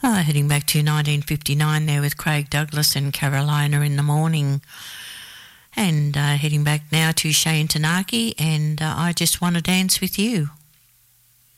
Heading back to 1959 there with Craig Douglas and Carolina in the Morning. And heading back now to Shane Tanaki and I Just Want to Dance With You.